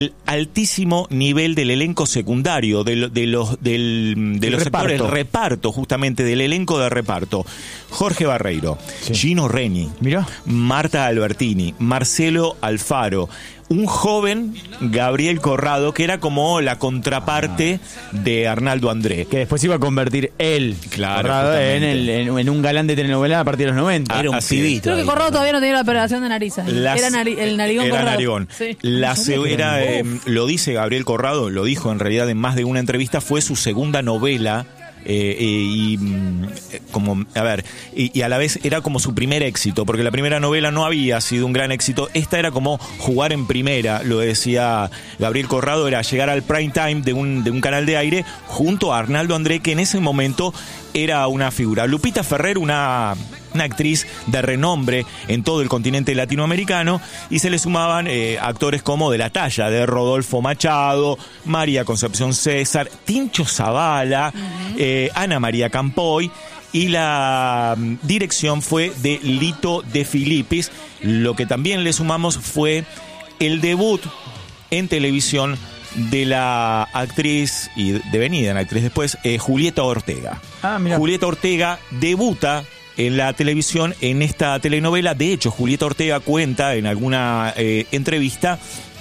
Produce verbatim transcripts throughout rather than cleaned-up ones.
El altísimo nivel del elenco secundario, de, lo, de los, del, de los reparto. sectores reparto, justamente del elenco de reparto. Jorge Barreiro, sí. Gino Reni, Mirá. Marta Albertini, Marcelo Alfaro, un joven Gabriel Corrado, que era como la contraparte ah. de Arnaldo André. Que después iba a convertir él, claro, Corrado, en, el, en, en un galán de telenovela a partir de los noventa. Era un pibito. Creo que Corrado todavía no tenía la operación de nariz. Las, era nari, el narigón era Corrado. Narigón. Sí. La severa, eh, lo dice Gabriel Corrado, lo dijo en realidad en más de una entrevista, fue su segunda novela. Eh, eh, y como a ver y, y a la vez era como su primer éxito, porque la primera novela no había sido un gran éxito. Esta era como jugar en primera, lo decía Gabriel Corrado, era llegar al prime time de un, de un canal de aire junto a Arnaldo André, que en ese momento era una figura. Lupita Ferrer, una, una actriz de renombre en todo el continente latinoamericano, y se le sumaban eh, actores como de la talla de Rodolfo Machado, María Concepción César, Tincho Zavala, uh-huh. eh, Ana María Campoy, y la um, dirección fue de Lito de Filipis. Lo que también le sumamos fue el debut en televisión de la actriz, y devenida en actriz después, eh, Julieta Ortega. Ah, mira. Julieta Ortega debuta en la televisión en esta telenovela. De hecho, Julieta Ortega cuenta en alguna eh, entrevista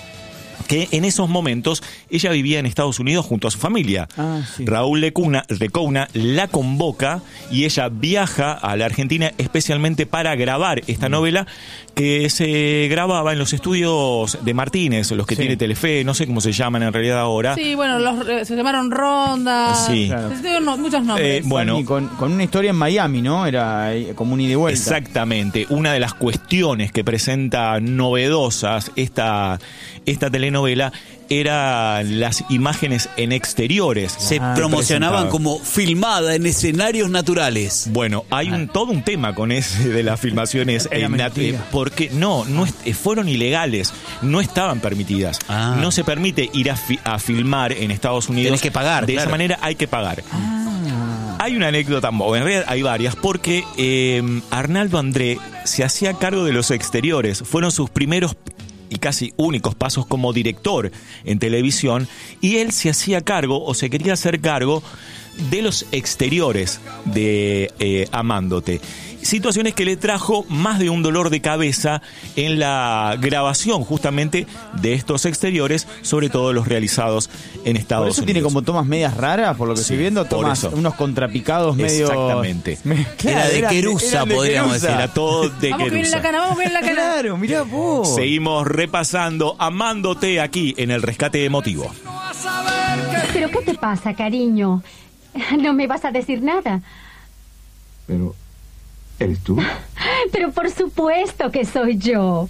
que en esos momentos ella vivía en Estados Unidos junto a su familia. Ah, sí. Raúl Lecuna, Lecuna la convoca y ella viaja a la Argentina especialmente para grabar esta mm. novela, que se grababa en los estudios de Martínez, los que sí. tiene Telefe, no sé cómo se llaman en realidad ahora. Sí, bueno, los, se llamaron Ronda, sí. claro. no, muchos nombres. Eh, bueno, y con, con una historia en Miami, ¿no? Era como un ida y vuelta. Exactamente. Una de las cuestiones que presenta novedosas esta, esta telenovela eran las imágenes en exteriores. Se ah, promocionaban como filmada en escenarios naturales. Bueno, hay un todo un tema con ese de las filmaciones en nat- porque no, no est- fueron ilegales, no estaban permitidas. Ah. No se permite ir a, fi- a filmar en Estados Unidos. Tienes que pagar. De claro. esa manera hay que pagar. Ah. Hay una anécdota, o en realidad hay varias, porque eh, Arnaldo André se hacía cargo de los exteriores. Fueron sus primeros y casi únicos pasos como director en televisión, y él se hacía cargo, o se quería hacer cargo, de los exteriores de eh, Amándote. Situaciones que le trajo más de un dolor de cabeza en la grabación justamente de estos exteriores, sobre todo los realizados en Estados Unidos. Por eso tiene como tomas medias raras, por lo que sí, estoy viendo, tomas unos contrapicados medio... Exactamente. Me... Era de Querusa, podríamos decir. Era todo de vamos Querusa. La cana, vamos a ver la cana. Claro, mirá vos. Seguimos repasando Amándote aquí en el Rescate Emotivo. ¿Pero qué te pasa, cariño? No me vas a decir nada. Pero... ¿eres tú? Pero por supuesto que soy yo.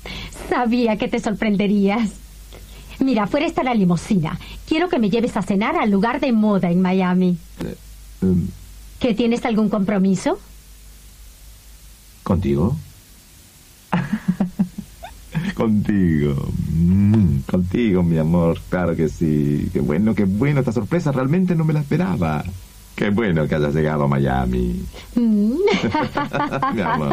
Sabía que te sorprenderías. Mira, afuera está la limusina. Quiero que me lleves a cenar al lugar de moda en Miami. Eh, um, ¿Que tienes algún compromiso? ¿Contigo? Contigo. Mm, contigo, mi amor. Claro que sí. Qué bueno, qué bueno. Esta sorpresa realmente no me la esperaba. Qué bueno que hayas llegado a Miami. Mm. Mi amor.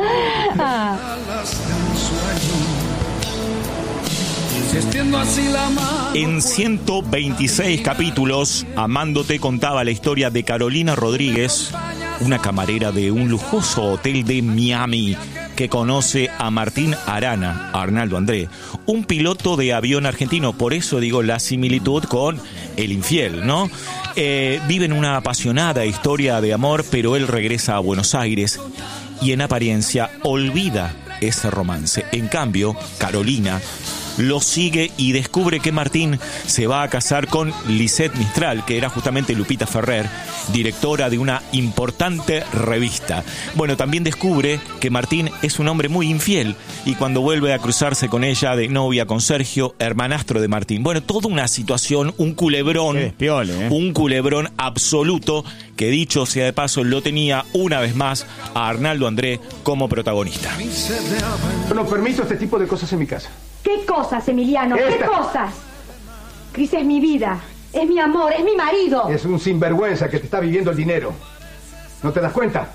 En ciento veintiséis capítulos, Amándote contaba la historia de Carolina Rodríguez, una camarera de un lujoso hotel de Miami, que conoce a Martín Arana, Arnaldo André, un piloto de avión argentino. Por eso digo la similitud con El Infiel, ¿no? Eh, viven una apasionada historia de amor, pero él regresa a Buenos Aires y en apariencia olvida ese romance. En cambio, Carolina lo sigue y descubre que Martín se va a casar con Lisette Mistral, que era justamente Lupita Ferrer, directora de una importante revista. Bueno, también descubre que Martín es un hombre muy infiel, y cuando vuelve a cruzarse con ella de novia con Sergio, hermanastro de Martín. Bueno, toda una situación, un culebrón, despiole, ¿eh? un culebrón absoluto, que dicho sea de paso, lo tenía una vez más a Arnaldo André como protagonista. Yo no permito este tipo de cosas en mi casa. ¿Qué cosas, Emiliano? Esta. ¿Qué cosas? Cris es mi vida, es mi amor, es mi marido. Es un sinvergüenza que te está viviendo el dinero. ¿No te das cuenta?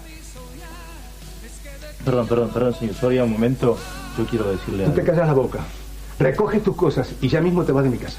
Perdón, perdón, perdón, señor Soria, un momento. Yo quiero decirle Tú algo. te callas la boca. recoges tus cosas y ya mismo te vas de mi casa.